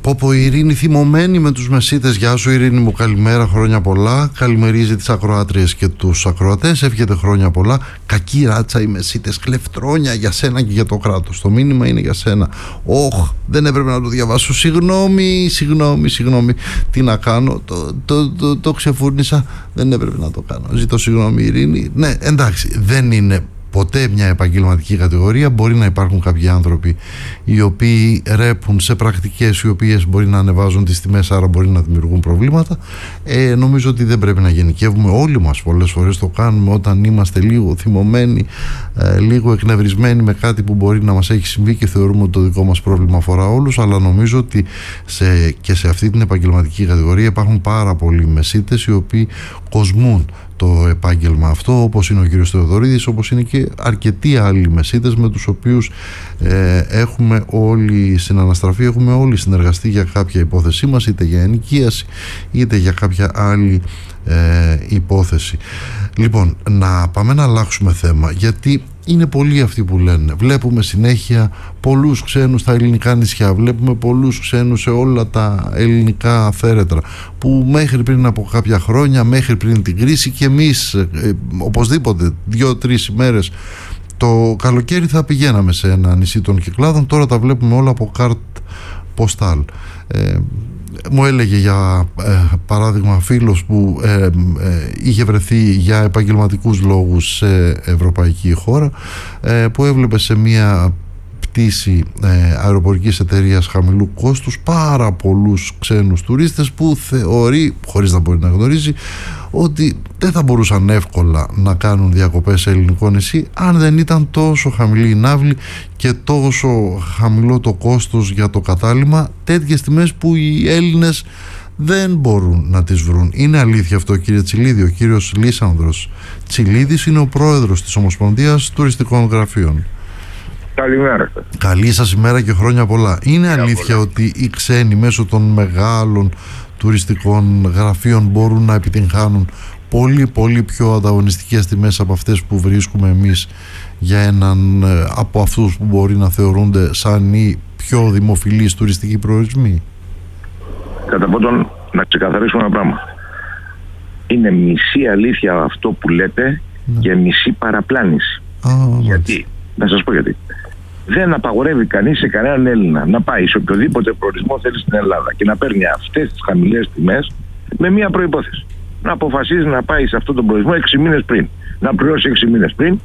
Πόπο η Ειρήνη θυμωμένη με τους μεσίτες. Γεια σου Ειρήνη μου, καλημέρα, χρόνια πολλά. Καλημερίζει τις ακροάτριες και τους ακροατές. Εύχεται χρόνια πολλά. Κακή ράτσα οι μεσίτες, κλεφτρόνια για σένα και για το κράτος. Το μήνυμα είναι για σένα. Δεν έπρεπε να το διαβάσω. Συγγνώμη. Τι να κάνω, το ξεφούρνησα. Δεν έπρεπε να το κάνω. Ζητώ συγγνώμη Ειρήνη. Ναι, εντάξει, δεν είναι ποτέ μια επαγγελματική κατηγορία. Μπορεί να υπάρχουν κάποιοι άνθρωποι οι οποίοι ρέπουν σε πρακτικές οι οποίες μπορεί να ανεβάζουν τις τιμές, άρα μπορεί να δημιουργούν προβλήματα. Νομίζω ότι δεν πρέπει να γενικεύουμε. Όλοι μας πολλές φορές το κάνουμε όταν είμαστε λίγο θυμωμένοι, λίγο εκνευρισμένοι με κάτι που μπορεί να μας έχει συμβεί και θεωρούμε ότι το δικό μας πρόβλημα αφορά όλους. Αλλά νομίζω ότι και σε αυτή την επαγγελματική κατηγορία υπάρχουν πάρα πολλοί μεσίτες οι οποίοι κοσμούν το επάγγελμα αυτό, όπως είναι ο κύριος Θεοδωρίδης, όπως είναι και αρκετοί άλλοι μεσίτες με τους οποίους έχουμε όλοι συναναστραφεί, έχουμε όλοι συνεργαστεί για κάποια υπόθεσή μας, είτε για ενοικίαση είτε για κάποια άλλη υπόθεση. Λοιπόν, να πάμε να αλλάξουμε θέμα, γιατί είναι πολλοί αυτοί που λένε. Βλέπουμε συνέχεια πολλούς ξένους στα ελληνικά νησιά, βλέπουμε πολλούς ξένους σε όλα τα ελληνικά θέρετρα που μέχρι πριν από κάποια χρόνια, μέχρι πριν την κρίση, και εμείς οπωσδήποτε 2-3 ημέρες το καλοκαίρι θα πηγαίναμε σε ένα νησί των Κυκλάδων. Τώρα τα βλέπουμε όλα από καρτ ποστάλ. Μου έλεγε για παράδειγμα φίλος που είχε βρεθεί για επαγγελματικούς λόγους σε ευρωπαϊκή χώρα, που έβλεπε σε μια πτήση αεροπορικής εταιρείας χαμηλού κόστους πάρα πολλούς ξένους τουρίστες που θεωρεί, χωρίς να μπορεί να γνωρίζει, ότι δεν θα μπορούσαν εύκολα να κάνουν διακοπές σε ελληνικό νησί αν δεν ήταν τόσο χαμηλή η ναύλη και τόσο χαμηλό το κόστος για το κατάλημα, τέτοιες τιμές που οι Έλληνες δεν μπορούν να τις βρουν. Είναι αλήθεια αυτό, κύριε Τσιλίδη? Ο κύριος Λίσανδρος Τσιλίδης είναι ο πρόεδρος της Ομοσπονδίας Τουριστικών Γραφείων. Καλημέρα. Καλή σας ημέρα και χρόνια πολλά. Είναι αλήθεια ότι οι ξένοι μέσω των μεγάλων τουριστικών γραφείων μπορούν να επιτυγχάνουν πολύ πιο ανταγωνιστικές τιμές από αυτές που βρίσκουμε εμείς για έναν από αυτούς που μπορεί να θεωρούνται σαν οι πιο δημοφιλείς τουριστικοί προορισμοί? Κατά πρώτον, να ξεκαθαρίσουμε ένα πράγμα. Είναι μισή αλήθεια αυτό που λέτε, και μισή παραπλάνηση. Γιατί? Να σας πω γιατί. Δεν απαγορεύει κανείς σε κανέναν Έλληνα να πάει σε οποιοδήποτε προορισμό θέλει στην Ελλάδα και να παίρνει αυτές τις χαμηλές τιμές με μία προϋπόθεση. Να αποφασίζει να πάει σε αυτόν τον προορισμό 6 μήνες πριν. Να πληρώσει 6 μήνες πριν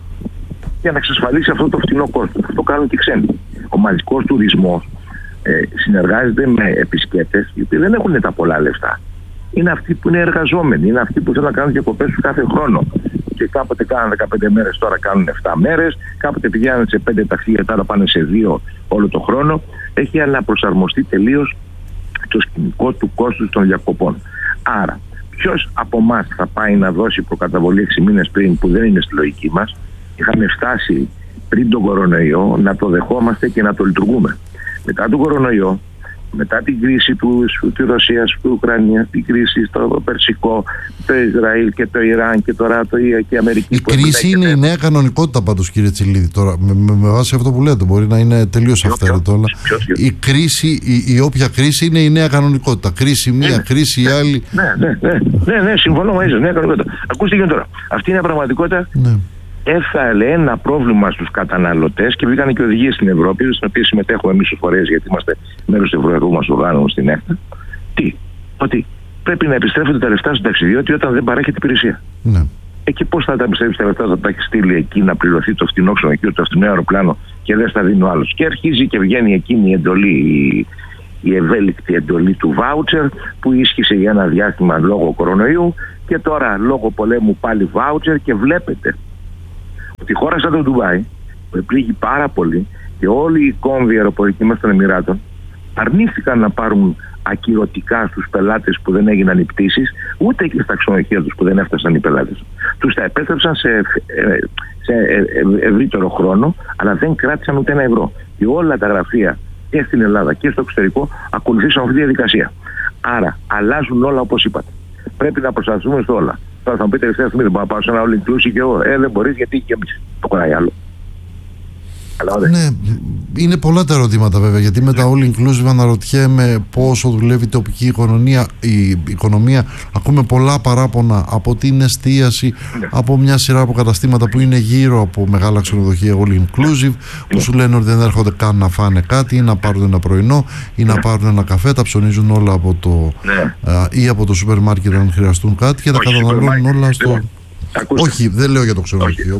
για να εξασφαλίσει αυτό το φθηνό κόστος. Αυτό κάνουν και οι ξένοι. Ο μαζικός τουρισμός συνεργάζεται με επισκέπτες οι οποίοι δεν έχουν τα πολλά λεφτά. Είναι αυτοί που είναι εργαζόμενοι, είναι αυτοί που θέλουν να κάνουν διακοπές τους κάθε χρόνο. Και κάποτε κάνανε 15 μέρες, τώρα κάνουν 7 μέρες. Κάποτε πηγαίνανε σε 5 ταξίδια, τώρα πάνε σε 2 όλο το χρόνο. Έχει αναπροσαρμοστεί τελείως το σκηνικό του κόστους των διακοπών. Άρα, ποιος από εμάς θα πάει να δώσει προκαταβολή 6 μήνες πριν, που δεν είναι στη λογική μας? Είχαμε φτάσει πριν τον κορονοϊό να το δεχόμαστε και να το λειτουργούμε. Μετά τον κορονοϊό, μετά την κρίση της Ρωσίας, του Ουκρανίας, την κρίση στο Περσικό, το Ισραήλ και το Ιράν και τώρα και η Αμερική. Η κρίση είναι η νέα κανονικότητα πάντως, κύριε Τσιλίδη, τώρα με βάση αυτό που λέτε. Μπορεί να είναι τελείως αυθαίρετο, αλλά η κρίση, η όποια κρίση είναι η νέα κανονικότητα. Κρίση μία, κρίση η άλλη. Ναι, συμφωνώ μαζί σας, νέα κανονικότητα. Ακούστε και τώρα. Αυτή είναι η πραγματικότητα. Ναι. Έφερε ένα πρόβλημα στους καταναλωτές και βγήκαν και οδηγίες στην Ευρώπη, στην οποία συμμετέχουμε εμείς ως φορέες, γιατί είμαστε μέρος του ευρωπαϊκού μας οργάνου στην ΕΚΤΑ. Ότι πρέπει να επιστρέφονται τα λεφτά στον ταξιδιώτη όταν δεν παρέχεται υπηρεσία. Ναι. Εκεί πώς θα τα επιστρέψει τα λεφτά, θα τα έχει στείλει εκεί να πληρωθεί το φθηνό ξενοδοχείο, το φθηνό αεροπλάνο και δεν στα δίνει ο άλλος? Και αρχίζει και βγαίνει εκείνη η εντολή, η ευέλικτη εντολή του βάουτσερ που ίσχυσε για ένα διάστημα λόγω κορονοϊού και τώρα λόγω πολέμου πάλι βάουτσερ, και βλέπετε ότι η χώρα σαν το Ντουμπάι που επλήγει πάρα πολύ και όλοι οι κόμβοι αεροπορικοί μας των Εμιράτων αρνήθηκαν να πάρουν ακυρωτικά στους πελάτες που δεν έγιναν οι πτήσεις, ούτε και στα ξενοδοχεία τους που δεν έφτασαν οι πελάτες. Τους τα επέστρεψαν σε ευρύτερο χρόνο, αλλά δεν κράτησαν ούτε €1. Και όλα τα γραφεία και στην Ελλάδα και στο εξωτερικό ακολουθήσαν αυτή τη διαδικασία. Άρα αλλάζουν όλα όπως είπατε. Πρέπει να προσταθούμε σε όλα. Τώρα θα μου πείτε, δεν μπορώ να πάω σε ένα all inclusive και εγώ. Δεν μπορείς, γιατί και εμείς το κοράει άλλο. Ναι, είναι πολλά τα ερωτήματα βέβαια, γιατί με τα all inclusive αναρωτιέμαι πόσο δουλεύει η τοπική οικονομία. Ακούμε πολλά παράπονα από την εστίαση, από μια σειρά από καταστήματα που είναι γύρω από μεγάλα ξενοδοχεία all inclusive, που σου λένε ότι δεν έρχονται καν να φάνε κάτι ή να πάρουν ένα πρωινό ή να πάρουν ένα καφέ, τα ψωνίζουν όλα από το ή από το σούπερ μάρκετ αν χρειαστούν κάτι και τα καταναλώνουν όλα στο... Όχι, δεν λέω για το ξενοδοχείο.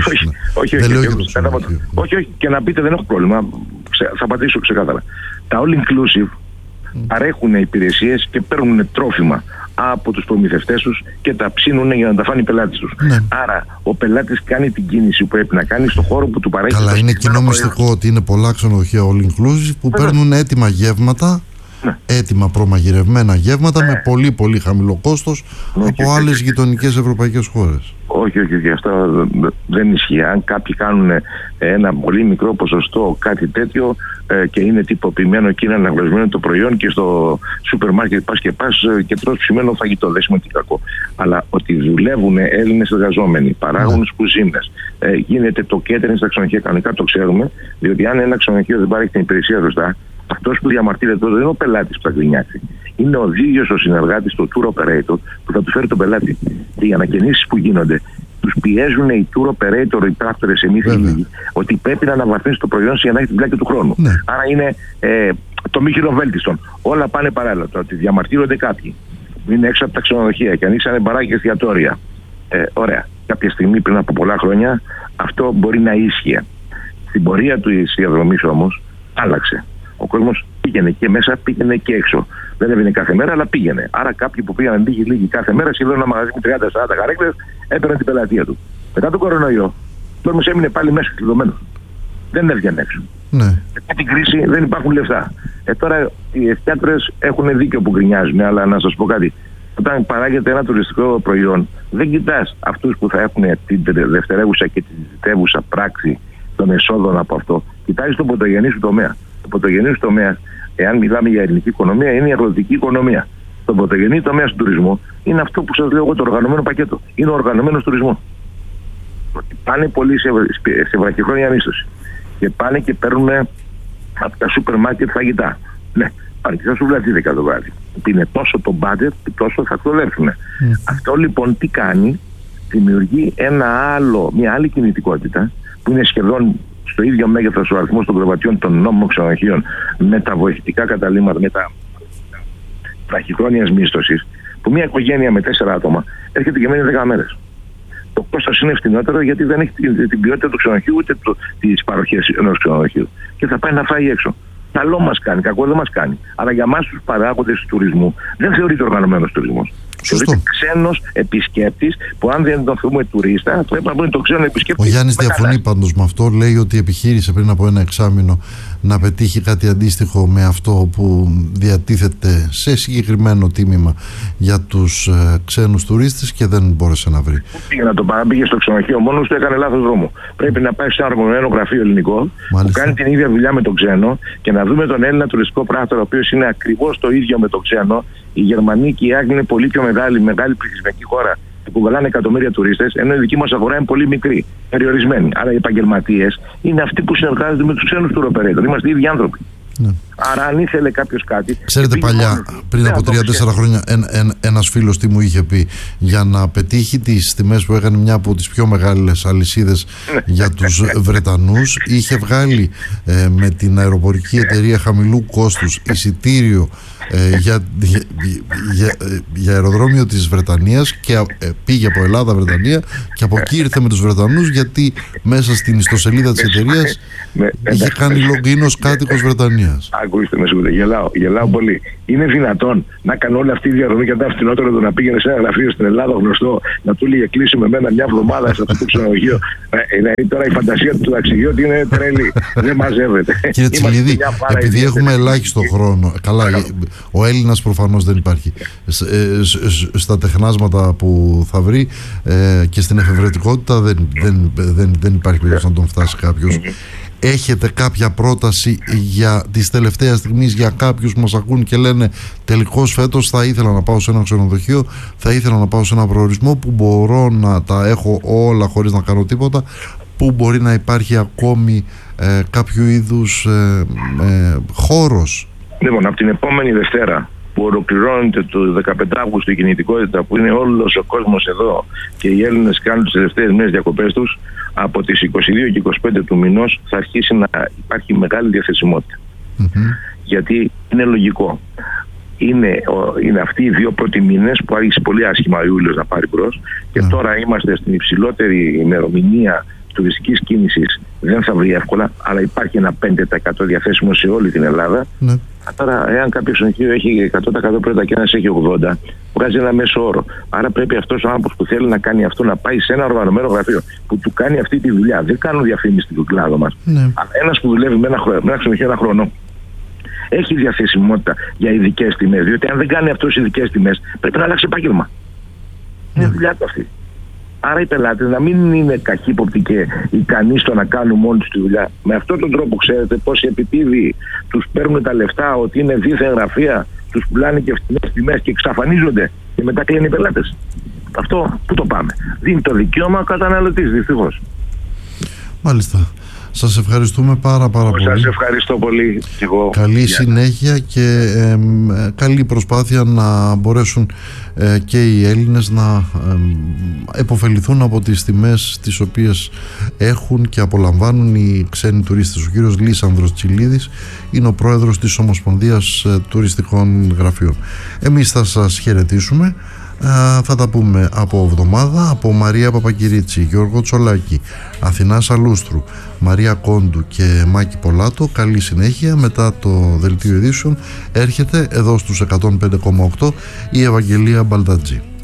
Όχι, και να πείτε δεν έχω πρόβλημα. Θα απαντήσω ξεκάθαρα. Τα all inclusive παρέχουν υπηρεσίες και παίρνουν τρόφιμα από τους προμηθευτές τους και τα ψήνουν για να τα φάνε οι πελάτες τους. Άρα ο πελάτης κάνει την κίνηση που πρέπει να κάνει στον χώρο που του παρέχει. Καλά, είναι κοινό μυστικό ότι είναι πολλά ξενοδοχεία all inclusive που παίρνουν έτοιμα γεύματα. Έτοιμα προμαγειρευμένα γεύματα με πολύ πολύ χαμηλό κόστος από άλλες γειτονικές ευρωπαϊκές χώρες. Όχι, αυτό δεν ισχύει. Αν κάποιοι κάνουν ένα πολύ μικρό ποσοστό κάτι τέτοιο και είναι τυποποιημένο και είναι αναγνωρισμένο το προϊόν και στο σούπερ μάρκετ πας και τρως ψημένο φαγητό, δεν σημαίνει κακό. Αλλά ότι δουλεύουν Έλληνες εργαζόμενοι, παράγουν κουζίνες, γίνεται το catering στα ξενοδοχεία κανονικά, το ξέρουμε, διότι αν ένα ξενοδοχείο δεν πάρει την υπηρεσία σωστά, αυτός που διαμαρτύρεται τότε δεν είναι ο πελάτης που θα γκρινιάξει. Είναι ο ίδιος ο συνεργάτης, το tour operator, που θα του φέρει τον πελάτη. Και οι ανακαινήσεις που γίνονται, τους πιέζουν οι tour operator, οι πράκτορες, εμείς οι ίδιοι, ότι πρέπει να αναβαθμίσει το προϊόν για να έχει την πλάκη του χρόνου. Άρα είναι το μη χειροβέλτιστον. Όλα πάνε παράλληλα. Το ότι διαμαρτύρονται κάποιοι που είναι έξω από τα ξενοδοχεία και ανοίξανε μπαράκια και εστιατόρια. Ωραία. Κάποια στιγμή πριν από πολλά χρόνια αυτό μπορεί να ίσχυε. Στην πορεία του διαδρομής όμως άλλαξε. Ο κόσμος πήγαινε και μέσα, πήγαινε και έξω. Δεν έβαινε κάθε μέρα, αλλά πήγαινε. Άρα κάποιοι που πήγαιναν λίγοι κάθε μέρα, σχεδόν ένα μαγαζί με 30-40 καρέκλες, έπαιρναν την πελατεία του. Μετά τον κορονοϊό, ο κόσμος έμεινε πάλι μέσα κλειδωμένος. Δεν έβγαινε έξω. Μετά την κρίση δεν υπάρχουν λεφτά. Τώρα οι εστιατόρες έχουν δίκιο που γκρινιάζουν, αλλά να σας πω κάτι. Όταν παράγεται ένα τουριστικό προϊόν, δεν κοιτάς αυτούς που θα έχουν την δευτερεύουσα και την ζητεύουσα πράξη των εσόδων από αυτό. Κοιτάζεις τον πρωτογενή σου τομέα. Το πρωτογενή τομέα, εάν μιλάμε για ελληνική οικονομία, είναι η αγροτική οικονομία. Το πρωτογενή τομέα του τουρισμού είναι αυτό που σας λέω εγώ, το οργανωμένο πακέτο. Είναι ο οργανωμένος τουρισμός. Πάνε πολλοί σε βραχυχρόνια μίσθωση και πάνε και παίρνουν από τα σούπερ μάρκετ φαγητά. Ναι, πάνε και θα σου βλέπει το βράδυ. Είναι τόσο το budget και τόσο θα ξοδέψουν. Αυτό λοιπόν τι κάνει, δημιουργεί μια άλλη κινητικότητα που είναι σχεδόν στο ίδιο μέγεθος ο αριθμός των κρεβατιών των νόμιμων ξενοδοχείων με τα βοηθητικά καταλύματα, με τα βραχυχρόνιας μίσθωσης, που μια οικογένεια με 4 άτομα έρχεται και μένει 10 μέρες. Το κόστος είναι φθηνότερο γιατί δεν έχει την ποιότητα του ξενοδοχείου ούτε τις παροχές ενός ξενοδοχείου. Και θα πάει να φάει έξω. Καλό μας κάνει, κακό δεν μας κάνει. Αλλά για εμάς τους παράγοντες του τουρισμού δεν θεωρείται οργανωμένος τουρισμός. Θεωρείται ξένος επισκέπτης που αν δεν τον θεωρούμε τουρίστα πρέπει να πούμε το ξένο επισκέπτη. Ο Γιάννης διαφωνεί πάντως με αυτό. Λέει ότι επιχείρησε πριν από ένα εξάμηνο να πετύχει κάτι αντίστοιχο με αυτό που διατίθεται σε συγκεκριμένο τίμημα για τους ξένους τουρίστες και δεν μπόρεσε να βρει. Πήγε να το παραπήγε στο ξενοδοχείο μόνος του, έκανε λάθος δρόμο. Πρέπει να πάει σε ένα οργανωμένο γραφείο ελληνικό που κάνει την ίδια δουλειά με τον ξένο και να δούμε τον Έλληνα τουριστικό πράκτορα, ο οποίος είναι ακριβώς το ίδιο με τον ξένο. Οι Γερμανοί και οι Άγγλοι είναι πολύ πιο μεγάλη πληθυσμιακή χώρα που κουβαλάνε εκατομμύρια τουρίστες, ενώ η δική μας αγορά είναι πολύ μικρή, περιορισμένη. Άρα οι επαγγελματίες είναι αυτοί που συνεργάζονται με τους ξένους tour operator. Είμαστε οι ίδιοι άνθρωποι. Άρα αν ήθελε κάποιος κάτι... Ξέρετε παλιά, πριν από 3-4 χρόνια, ένας φίλος τι μου είχε πει, για να πετύχει τις τιμές που έκανε μια από τις πιο μεγάλες αλυσίδες για τους Βρετανούς, είχε βγάλει με την αεροπορική εταιρεία χαμηλού κόστους εισιτήριο για αεροδρόμιο της Βρετανίας και πήγε από Ελλάδα-Βρετανία και από εκεί ήρθε με τους Βρετανούς, γιατί μέσα στην ιστοσελίδα της εταιρείας είχε κάνει login ως κάτοικος Βρετανίας. Ακούστε με συγχωρείτε, γελάω πολύ. Είναι δυνατόν να κάνω όλη αυτή η διαδρομή και μετά φθηνότερο το να πήγαινε σε ένα γραφείο στην Ελλάδα γνωστό, να του έλεγε κλείσει με μένα μια εβδομάδα σε αυτό το ξενοδοχείο? Τώρα η φαντασία του ταξιδιώτη είναι τρελή. Δεν μαζεύεται. Κύριε Τσιλίδη, επειδή έχουμε ελάχιστο χρόνο, καλά, ο Έλληνας προφανώς δεν υπάρχει στα τεχνάσματα που θα βρει και στην εφευρετικότητα δεν υπάρχει περίπτωση να τον φτάσει κάποιος. Έχετε κάποια πρόταση για τις τελευταίες στιγμής για κάποιους που μας ακούν και λένε τελικώς φέτος θα ήθελα να πάω σε ένα ξενοδοχείο, θα ήθελα να πάω σε ένα προορισμό που μπορώ να τα έχω όλα χωρίς να κάνω τίποτα, που μπορεί να υπάρχει ακόμη κάποιο είδους χώρος? Λοιπόν, από την επόμενη Δευτέρα που ολοκληρώνεται το 15 Αύγουστο η κινητικότητα, που είναι όλος ο κόσμος εδώ και οι Έλληνες κάνουν τις τελευταίες μέρες διακοπές τους, από τις 22 και 25 του μηνός θα αρχίσει να υπάρχει μεγάλη διαθεσιμότητα. Γιατί είναι λογικό. Είναι αυτοί οι 2 πρώτοι μήνες που άρχισε πολύ άσχημα ο Ιούλιος να πάρει μπρος και τώρα είμαστε στην υψηλότερη ημερομηνία τουριστικής κίνησης. Δεν θα βρει εύκολα, αλλά υπάρχει ένα 5% διαθέσιμο σε όλη την Ελλάδα. Τώρα, εάν κάποιο ξενοδοχείο έχει 100% πρώτα και ένας έχει 80%, βγάζει ένα μέσο όρο. Άρα πρέπει αυτός ο άνθρωπος που θέλει να κάνει αυτό να πάει σε ένα οργανωμένο γραφείο που του κάνει αυτή τη δουλειά. Δεν κάνουν διαφήμιση στην κλάδο μας. Αλλά ένας που δουλεύει με ένα ξενοδοχείο ένα χρόνο έχει διαθεσιμότητα για ειδικές τιμές. Διότι αν δεν κάνει αυτός ειδικές τιμές, πρέπει να αλλάξει επάγγελμα. Είναι δουλειά του αυτή. Άρα οι πελάτες να μην είναι καχύποπτοι και ικανοί στο να κάνουν μόνοι τους τη δουλειά. Με αυτόν τον τρόπο, ξέρετε πόσοι επιτίδιοι τους παίρνουν τα λεφτά ότι είναι δίθεν γραφεία, τους πουλάνε και φθηνές τιμές και εξαφανίζονται και μετά κλείνουν οι πελάτες. Αυτό πού το πάμε? Δίνει το δικαίωμα ο καταναλωτής, δυστυχώς. Μάλιστα. Σας ευχαριστούμε πάρα πολύ. Σας ευχαριστώ πολύ. Καλή συνέχεια και καλή προσπάθεια να μπορέσουν και οι Έλληνες να επωφεληθούν από τις τιμές τις οποίες έχουν και απολαμβάνουν οι ξένοι τουρίστες. Ο κύριος Λίσανδρος Τσιλίδης είναι ο πρόεδρος της Ομοσπονδίας Τουριστικών Γραφείων. Εμείς θα σας χαιρετήσουμε. Θα τα πούμε από εβδομάδα. Από Μαρία Παπακυρίτσι, Γιώργο Τσολάκη, Αθηνά Σαλούστρου, Μαρία Κόντου και Μάκη Πολάτο. Καλή συνέχεια. Μετά το δελτίο ειδήσεων έρχεται εδώ στους 105,8 η Ευαγγελία Μπαλτατζή.